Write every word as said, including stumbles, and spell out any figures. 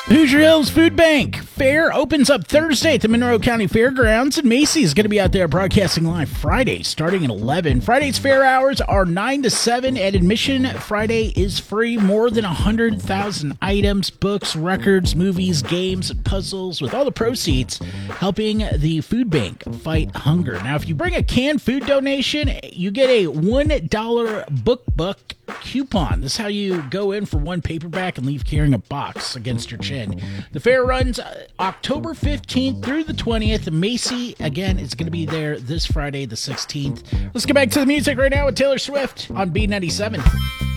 Hoosier Hills Food Bank Fair opens up Thursday at the Monroe County Fairgrounds, and Macy's is going to be out there broadcasting live Friday starting at eleven. Friday's fair hours are nine to seven, and admission Friday is free. More than one hundred thousand items, books, records, movies, games, and puzzles, with all the proceeds helping the food bank fight hunger. Now, if you bring a canned food donation, you get a one dollar book book coupon. This is how you go in for one paperback and leave carrying a box against your chin. The fair runs uh, October fifteenth through the twentieth. Macy, again, is going to be there this Friday, the sixteenth. Let's get back to the music right now with Taylor Swift on B ninety-seven.